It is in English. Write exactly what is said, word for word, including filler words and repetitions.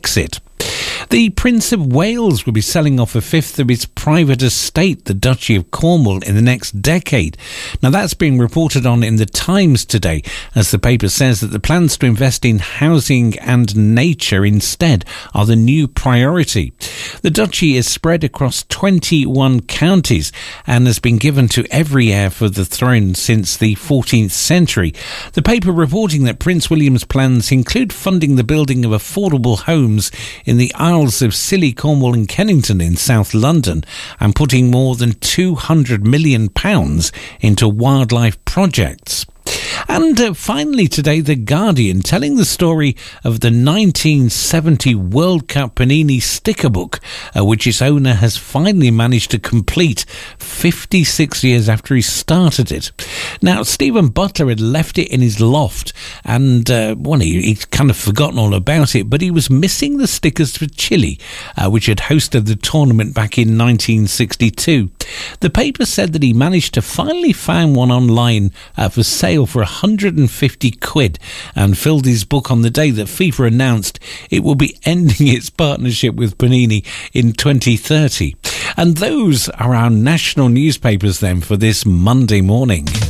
Brexit. The Prince of Wales will be selling off a fifth of its private estate, the Duchy of Cornwall, in the next decade. Now, that's being reported on in the Times today, as the paper says that the plans to invest in housing and nature instead are the new priority. The duchy is spread across twenty-one counties and has been given to every heir for the throne since the fourteenth century. The paper reporting that Prince William's plans include funding the building of affordable homes in the Isles of Scilly, Cornwall and Kennington in South London, and putting more than two hundred million pounds into wildlife projects. And uh, finally today, The Guardian, telling the story of the nineteen seventy World Cup Panini sticker book, uh, which its owner has finally managed to complete fifty-six years after he started it. Now, Stephen Butler had left it in his loft, and uh, well, he, he'd kind of forgotten all about it, but he was missing the stickers for Chile, uh, which had hosted the tournament back in nineteen sixty-two. The paper said that he managed to finally find one online uh, for sale for one hundred fifty quid, and filled his book on the day that FIFA announced it will be ending its partnership with Panini in twenty thirty. And those are our national newspapers then for this Monday morning.